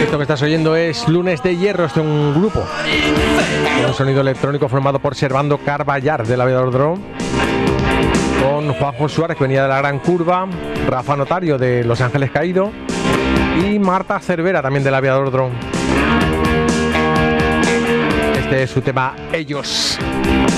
Esto que estás oyendo es Lunes de Hierro, es un grupo con un sonido electrónico formado por Servando Carballar del Aviador Drone, con Juanjo Suárez, que venía de la Gran Curva, Rafa Notario de Los Ángeles Caído y Marta Cervera, también del Aviador Drone. Este es su tema Ellos.